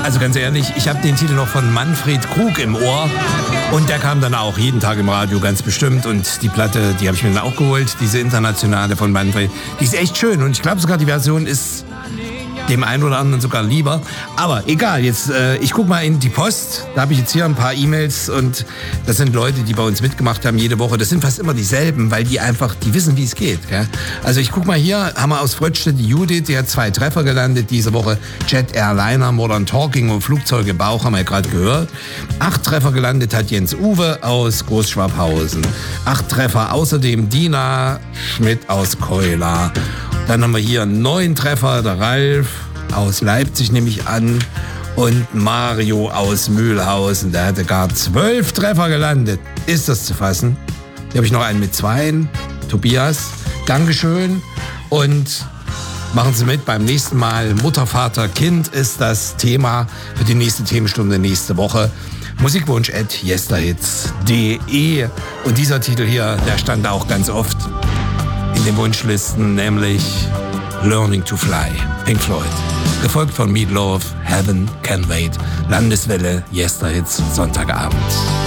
Also ganz ehrlich, ich habe den Titel noch von Manfred Krug im Ohr. Und der kam dann auch jeden Tag im Radio, ganz bestimmt. Und die Platte, die habe ich mir dann auch geholt, diese internationale von Manfred. Die ist echt schön und ich glaube sogar, die Version ist dem einen oder anderen sogar lieber. Aber egal, jetzt ich guck mal in die Post. Da habe ich jetzt hier ein paar E-Mails und das sind Leute, die bei uns mitgemacht haben jede Woche. Das sind fast immer dieselben, weil die wissen, wie es geht. Gell? Also ich guck mal hier, haben wir aus Fröttstedt die Judith, die hat 2 Treffer gelandet diese Woche. Jet Airliner, Modern Talking und Flugzeuge Bauch, haben wir ja gerade gehört. 8 Treffer gelandet hat Jens Uwe aus Großschwabhausen. 8 Treffer außerdem Dina Schmidt aus Keula. Dann haben wir hier 9 Treffer, der Ralf aus Leipzig nehme ich an und Mario aus Mühlhausen, der hatte gar 12 Treffer gelandet. Ist das zu fassen? Hier habe ich noch einen mit 2, Tobias, Dankeschön und machen Sie mit beim nächsten Mal. Mutter, Vater, Kind ist das Thema für die nächste Themenstunde nächste Woche. Musikwunsch@yesterhits.de und dieser Titel hier, der stand auch ganz oft in den Wunschlisten, nämlich Learning to Fly, Pink Floyd. Gefolgt von Meat Loaf, Heaven Can Wait, Landeswelle, Yesterhits, Sonntagabend.